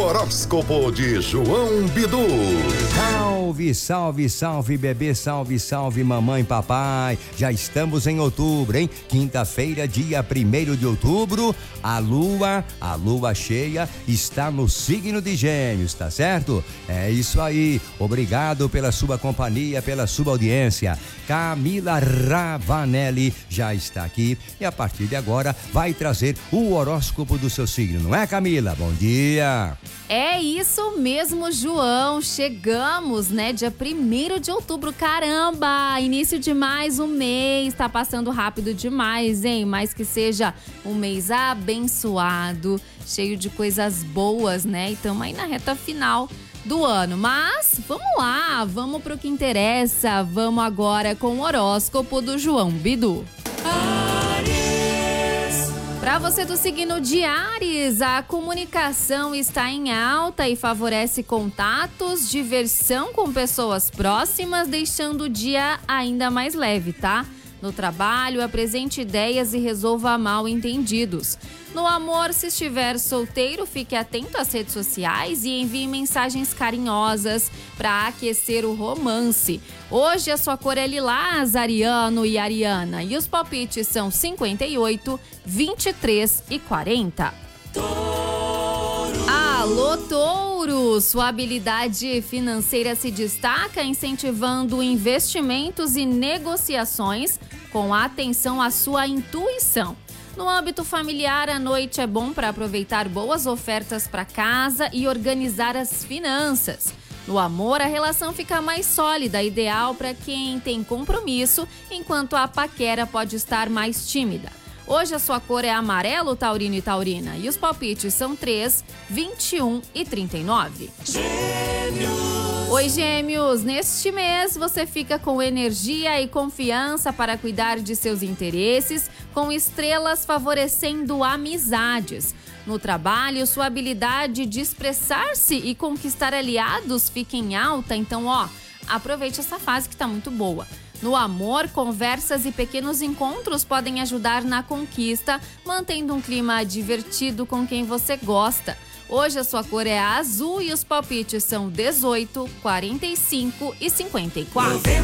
horóscopo de João Bidu. Salve, salve, salve, bebê, salve, salve, mamãe, papai. Já estamos em outubro, hein? Quinta-feira, dia 1º de outubro, a lua cheia está no signo de Gêmeos, tá certo? É isso aí. Obrigado pela sua companhia, pela sua audiência. Camila Ravanelli já está aqui e a partir de agora vai trazer o horóscopo do seu signo, não é, Camila? Bom dia. É isso mesmo, João. Chegamos, né? Dia 1º de outubro. Caramba! Início de mais um mês. Tá passando rápido demais, hein? Mas que seja um mês abençoado, cheio de coisas boas, né? E estamos aí na reta final do ano. Mas vamos lá, vamos pro que interessa. Vamos agora com o horóscopo do João Bidu. Para você do signo de Áries, a comunicação está em alta e favorece contatos, diversão com pessoas próximas, deixando o dia ainda mais leve, tá? No trabalho, apresente ideias e resolva mal-entendidos. No amor, se estiver solteiro, fique atento às redes sociais e envie mensagens carinhosas para aquecer o romance. Hoje a sua cor é lilás, Ariano e Ariana, e os palpites são 58, 23 e 40. Alô, Touro! Sua habilidade financeira se destaca, incentivando investimentos e negociações com atenção à sua intuição. No âmbito familiar, a noite é bom para aproveitar boas ofertas para casa e organizar as finanças. No amor, a relação fica mais sólida, ideal para quem tem compromisso, enquanto a paquera pode estar mais tímida. Hoje a sua cor é amarelo, Taurino e Taurina, e os palpites são 3, 21 e 39. Oi, Gêmeos! Neste mês você fica com energia e confiança para cuidar de seus interesses, com estrelas favorecendo amizades. No trabalho, sua habilidade de expressar-se e conquistar aliados fica em alta, então, aproveite essa fase que está muito boa. No amor, conversas e pequenos encontros podem ajudar na conquista, mantendo um clima divertido com quem você gosta. Hoje a sua cor é azul e os palpites são 18, 45 e 54.